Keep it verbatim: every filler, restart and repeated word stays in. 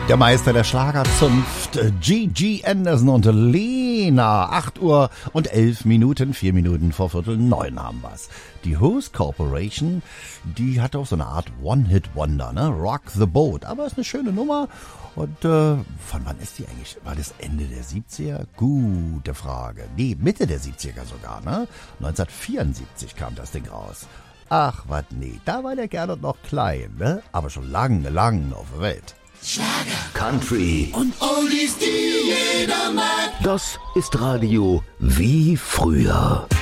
Der Meister der Schlagerzunft, G G Anderson und Lena. acht Uhr und elf Minuten, vier Minuten vor Viertel neun haben wir's. Die Hose Corporation, die hat auch so eine Art One-Hit-Wonder, ne? Rock the Boat. Aber ist eine schöne Nummer. Und äh, von wann ist die eigentlich? War das Ende der siebziger? Gute Frage. Nee, Mitte der siebziger sogar, ne? neunzehnhundertvierundsiebzig kam das Ding raus. Ach, was, nee, da war der Gernot noch klein, ne? Aber schon lange, lange auf der Welt. Schlager, Country und Oldies, die jeder mag. Das ist Radio wie früher.